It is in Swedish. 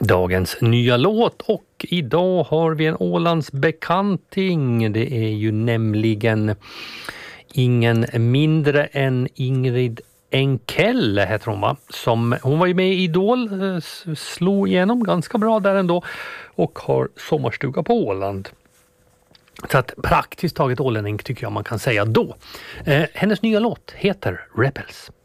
dagens nya låt, och idag har vi en Ålands bekanting. Det är ju nämligen ingen mindre än Ingrid Enkel heter hon, va? Hon var ju med i Idol, slog igenom ganska bra där ändå och har sommarstuga på Åland. Så att praktiskt taget ålänning tycker jag man kan säga då. Hennes nya låt heter Rebels.